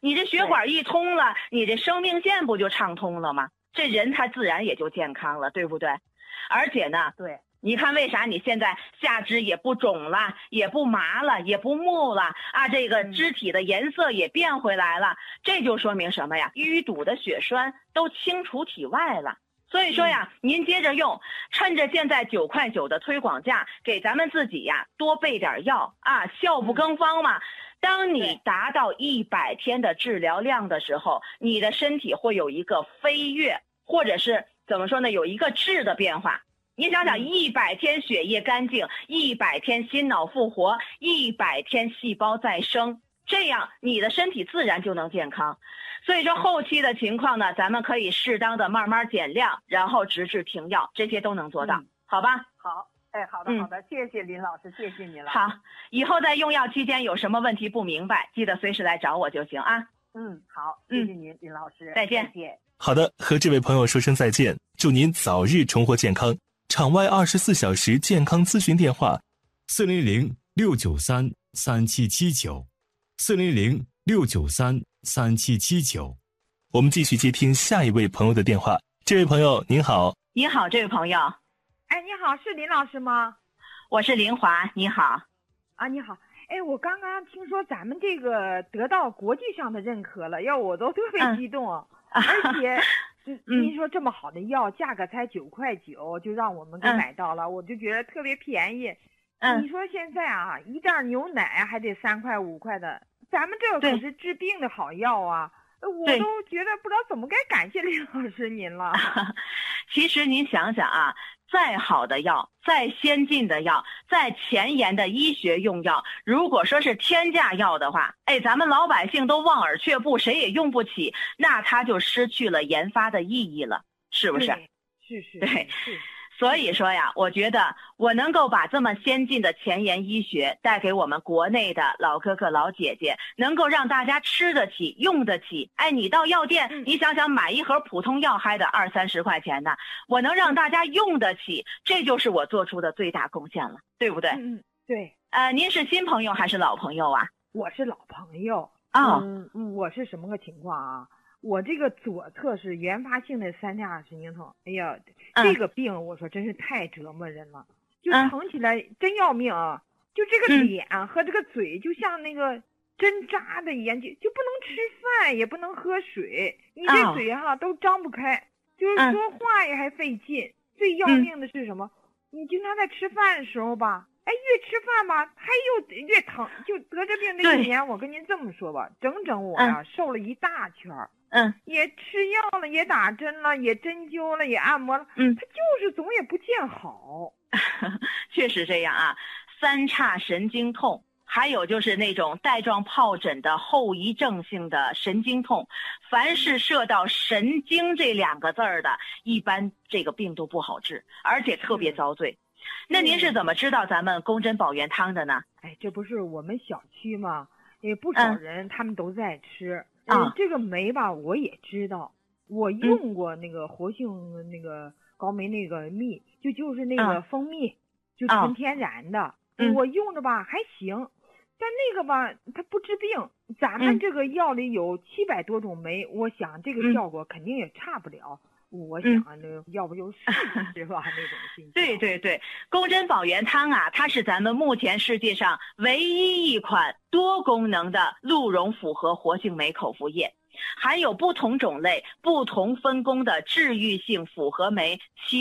你这血管一通了，你这生命线不就畅通了吗？这人他自然也就健康了，对不对？而且呢， 对， 你看为啥你现在下肢也不肿了，也不麻了，也不木了啊？这个肢体的颜色也变回来了，这就说明什么呀？淤堵的血栓都清除体外了。所以说呀，您接着用，趁着现在9块9的推广价，给咱们自己呀多备点药啊，效不更方嘛。当你达到100天的治疗量的时候，你的身体会有一个飞跃，或者是怎么说呢，有一个质的变化。你想想，100天血液干净，100天心脑复活，100天细胞再生，这样你的身体自然就能健康。所以说后期的情况呢，咱们可以适当的慢慢减量，然后直至停药，这些都能做到，好吧？ 好，哎，好的好的，谢谢林老师，谢谢你了。 好，以后在用药期间有什么问题不明白，记得随时来找我就行啊。 好，谢谢您，林老师， 再见。 好的，和这位朋友说声再见，祝您早日重获健康。场外24小时健康咨询电话：400-693-3779，400-693-3779。我们继续接听下一位朋友的电话。这位朋友您好。 你好，这位朋友。 哎，你好，是林老师吗？ 我是林华，你好。 啊，你好。哎，我刚刚听说咱们这个得到国际上的认可了，要我都特别激动，而且您说这么好的药，价格才9块9，就让我们给买到了，我就觉得特别便宜。你说现在啊，一袋牛奶还得3块5块的，咱们这可是治病的好药啊！我都觉得不知道怎么该感谢林老师您了。 其实您想想啊，再好的药，再先进的药，再前沿的医学用药，如果说是天价药的话，哎，咱们老百姓都望而却步，谁也用不起，那它就失去了研发的意义了，是不是？ 是。 对。所以说呀，我觉得我能够把这么先进的前沿医学带给我们国内的老哥哥老姐姐，能够让大家吃得起用得起。哎，你到药店，你想想买一盒普通药还得20-30块钱呢，我能让大家用得起，这就是我做出的最大贡献了，对不对？ 对。 您是新朋友还是老朋友啊？ 我是老朋友。我是什么个情况啊？我这个左侧是原发性的3叉神经痛，哎呀，这个病我说真是太折磨人了，就疼起来真要命啊！就这个脸和这个嘴就像那个针扎的一样，就不能吃饭，也不能喝水，你这嘴都张不开，就是说话也还费劲。最要命的是什么？你经常在吃饭的时候吧，哎，越吃饭吧，还越疼。就得这病这1年，我跟您这么说吧，整我呀瘦了一大圈儿。也吃药了，也打针了，也针灸了，也按摩了，它就是总也不见好。 确实这样啊，3叉神经痛，还有就是那种带状疱疹的后遗症性的神经痛，凡是涉到神经这2个字儿的，一般这个病都不好治，而且特别遭罪。那您是怎么知道咱们宫针保元汤的呢？ 哎，这不是我们小区吗？也不少人他们都在吃。这个酶吧，我也知道，我用过那个活性那个高酶那个蜜，就是那个蜂蜜，就纯天然的，我用着吧还行，但那个吧它不治病，咱们这个药里有700多种酶，我想这个效果肯定也差不了。我想要不就试试吧那种心情。 对，宫针保元汤啊，它是咱们目前世界上唯一一款多功能的鹿茸复合活性酶口服液，含有不同种类、不同分工的治愈性复合酶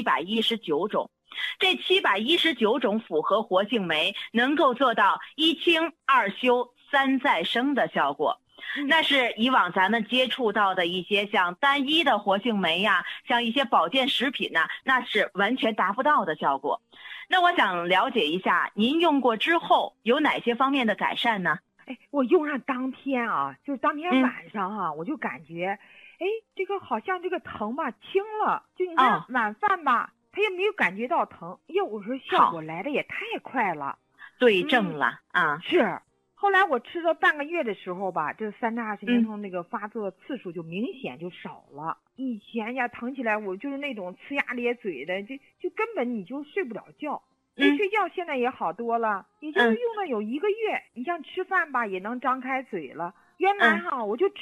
719种。这719种复合活性酶能够做到1清2修3再生的效果。那是以往咱们接触到的一些像单一的活性酶呀，像一些保健食品呐，那是完全达不到的效果。那我想了解一下，您用过之后有哪些方面的改善呢？ 哎，我用上当天啊，就是当天晚上啊，我就感觉，哎，这个好像这个疼吧轻了，就你看晚饭吧，他也没有感觉到疼。哎呀，我说效果来的也太快了， 对症了啊！ 是。后来我吃了半个月的时候吧，这3叉神经痛那个发作次数就明显就少了。以前呀疼起来我就是那种呲牙咧嘴的，就根本你就睡不了觉。睡觉现在也好多了，也就是用了有1个月，你像吃饭吧也能张开嘴了。原来我就